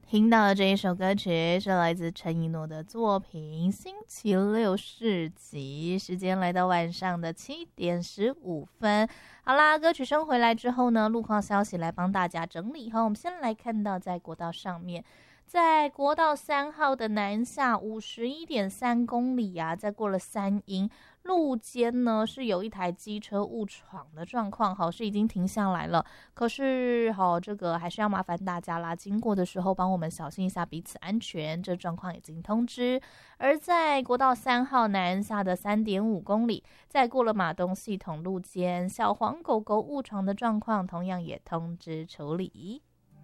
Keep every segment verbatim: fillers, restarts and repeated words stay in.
听到的这一首歌曲是来自陈以诺的作品《星期六市集》，时间来到晚上的七点十五分。好啦，歌曲声回来之后呢，路况消息来帮大家整理哈。我们先来看到在国道上面，在国道三号的南下五十一点三公里啊，再过了三阴。路肩呢是有一台机车误闯的状况，好，是已经停下来了。可是好，这个还是要麻烦大家啦，经过的时候帮我们小心一下彼此安全，这状况已经通知。而在国道三号南下的三点五公里，再过了马东系统路肩，小黄狗狗误闯的状况同样也通知处理。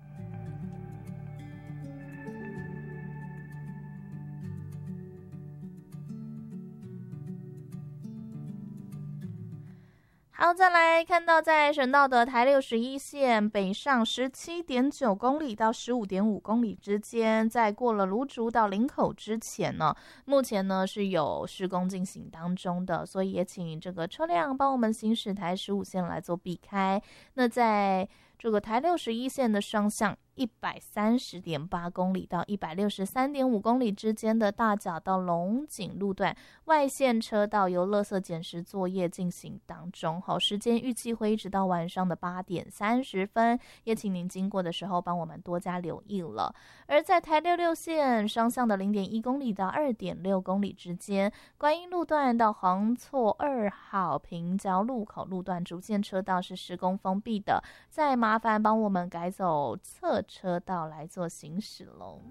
好，再来看到在省道的台六十一线北上十七点九公里到十五点五公里之间，在过了芦竹到林口之前呢，目前呢是有施工进行当中的，所以也请这个车辆帮我们行驶台十五线来做避开。那在这个台六十一线的双向一百三十点八公里到一百六十三点五公里之间的大甲到龙井路段外线车道由垃圾捡拾作业进行当中，好，时间预计会一直到晚上的八点三十分，也请您经过的时候帮我们多加留意了。而在台六六线双向的零点一公里到二点六公里之间，观音路段到黄厝二号平交路口路段主线车道是施工封闭的，再麻烦帮我们改走侧车道来做行驶咯。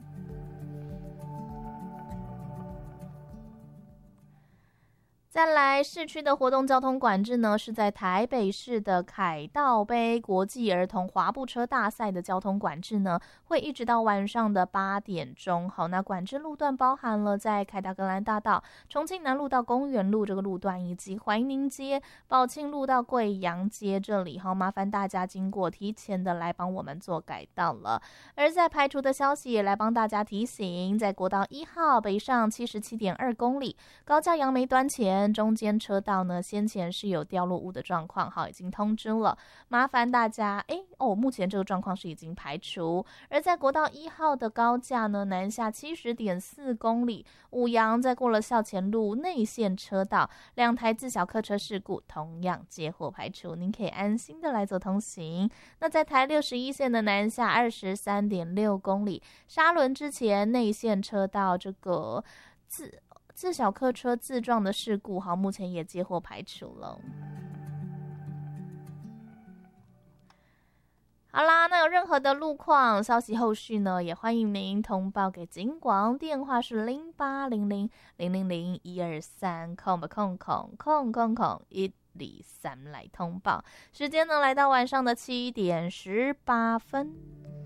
再来，市区的活动交通管制呢，是在台北市的凯道杯国际儿童滑步车大赛的交通管制呢，会一直到晚上的八点钟。好，那管制路段包含了在凯达格兰大道、重庆南路到公园路这个路段，以及怀宁街、宝庆路到贵阳街这里。好，麻烦大家经过提前的来帮我们做改道了。而在排除的消息也来帮大家提醒，在国道一号北上七十七点二公里，高架杨梅端前中间车道呢，先前是有掉落物的状况，好，已经通知了，麻烦大家，哎哦，目前这个状况是已经排除。而在国道一号的高架呢，南下七十点四公里，五杨在过了校前路内线车道，两台自小客车事故同样接获排除，您可以安心的来做通行。那在台六十一线的南下二十三点六公里，沙仑之前内线车道这个自自小客车自撞的事故，好，目前也接获排除了。好啦，那有任何的路况消息后续呢，也欢迎您通报给警广，电话是零八零零零零零一二三空吧空空空空空一二三来通报。时间呢来到晚上的七点十八分。